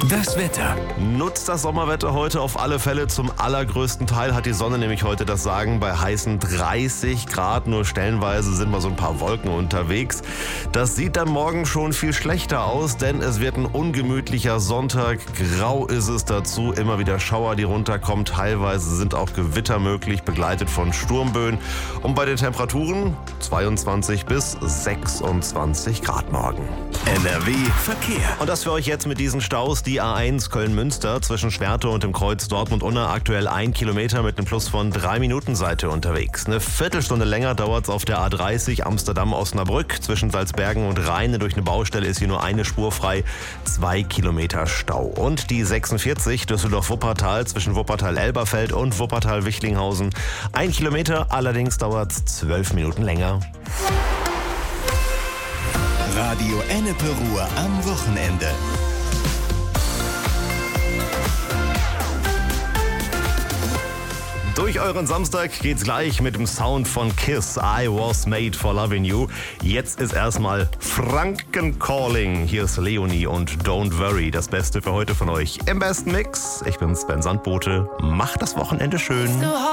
Das Wetter. Nutzt das Sommerwetter heute auf alle Fälle. Zum allergrößten Teil hat die Sonne nämlich heute das Sagen bei heißen 30 Grad. Nur stellenweise sind mal so ein paar Wolken unterwegs. Das sieht dann morgen schon viel schlechter aus, denn es wird ein ungemütlicher Sonntag. Grau ist es dazu, immer wieder Schauer, die runterkommen. Teilweise sind auch Gewitter möglich, begleitet von Sturmböen. Und bei den Temperaturen 22 bis 26 Grad morgen. NRW Verkehr. Und das für euch jetzt mit diesen Staus. Die A1 Köln-Münster zwischen Schwerte und dem Kreuz Dortmund-Unna aktuell 1 Kilometer mit einem Plus von 3 Minuten Seite unterwegs. Eine Viertelstunde länger dauert es auf der A30 Amsterdam-Osnabrück. Zwischen Salzbergen und Rheine durch eine Baustelle ist hier nur eine Spur frei. 2 Kilometer Stau. Und die 46 Düsseldorf-Wuppertal zwischen Wuppertal-Elberfeld und Wuppertal-Wichlinghausen. 1 Kilometer, allerdings dauert es 12 Minuten länger. Radio Ennepe Ruhr am Wochenende. Durch euren Samstag geht's gleich mit dem Sound von Kiss. I was made for loving you. Jetzt ist erstmal Franken Calling. Hier ist Leonie und Don't Worry. Das Beste für heute von euch im besten Mix. Ich bin Sven Sandbote. Macht das Wochenende schön.